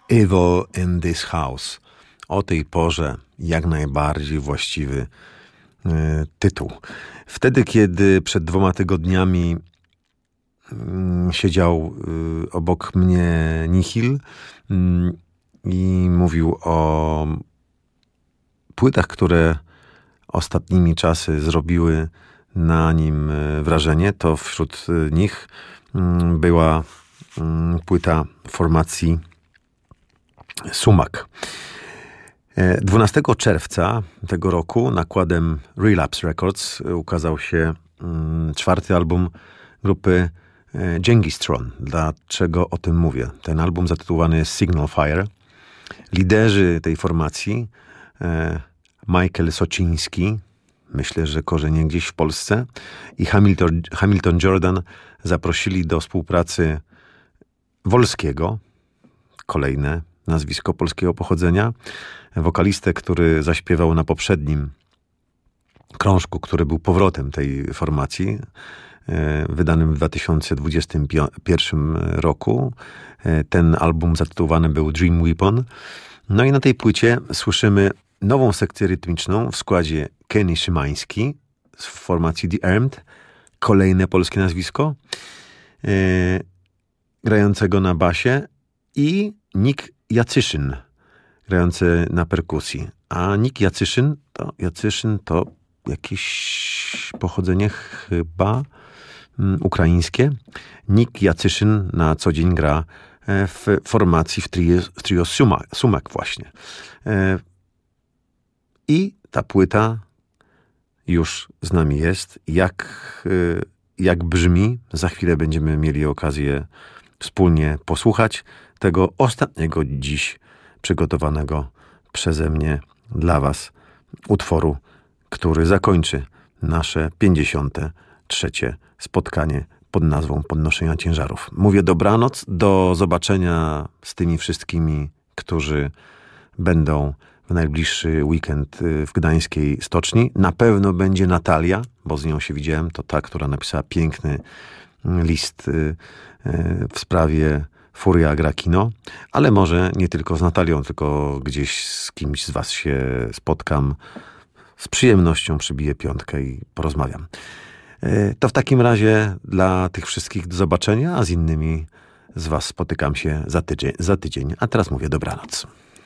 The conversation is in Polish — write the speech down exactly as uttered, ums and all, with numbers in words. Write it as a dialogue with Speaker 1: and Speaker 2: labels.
Speaker 1: Evil in this house. O tej porze jak najbardziej właściwy y, tytuł. Wtedy, kiedy przed dwoma tygodniami y, siedział y, obok mnie Nihil y, i mówił o płytach, które ostatnimi czasy zrobiły na nim wrażenie, to wśród nich y, była y, płyta formacji Sumak. dwunastego czerwca tego roku nakładem Relapse Records ukazał się czwarty album grupy Genghis Tron. Dlaczego o tym mówię? Ten album zatytułowany jest Signal Fire. Liderzy tej formacji Michael Sociński, myślę, że korzenie gdzieś w Polsce, i Hamilton, Hamilton Jordan zaprosili do współpracy Wolskiego, kolejne nazwisko polskiego pochodzenia, wokalistę, który zaśpiewał na poprzednim krążku, który był powrotem tej formacji, wydanym w dwa tysiące dwudziestym pierwszym roku. Ten album zatytułowany był Dream Weapon. No i na tej płycie słyszymy nową sekcję rytmiczną w składzie Kenny Szymański z formacji The Armed, kolejne polskie nazwisko, grającego na basie, i Nick Jacyszyn, grający na perkusji. A Nick Jacyszyn to, Jacyszyn to jakieś pochodzenie chyba um, ukraińskie. Nick Jacyszyn na co dzień gra w formacji w trio, w trio Sumak, Sumak właśnie. E, I ta płyta już z nami jest. Jak, jak brzmi, za chwilę będziemy mieli okazję wspólnie posłuchać tego ostatniego dziś przygotowanego przeze mnie dla was utworu, który zakończy nasze pięćdziesiąte trzecie spotkanie pod nazwą Podnoszenia Ciężarów. Mówię dobranoc, do zobaczenia z tymi wszystkimi, którzy będą w najbliższy weekend w gdańskiej stoczni. Na pewno będzie Natalia, bo z nią się widziałem, to ta, która napisała piękny list w sprawie Furia gra kino, ale może nie tylko z Natalią, tylko gdzieś z kimś z was się spotkam. Z przyjemnością przybiję piątkę i porozmawiam. To w takim razie dla tych wszystkich do zobaczenia, a z innymi z was spotykam się za tydzień. Za tydzień. A teraz mówię dobranoc.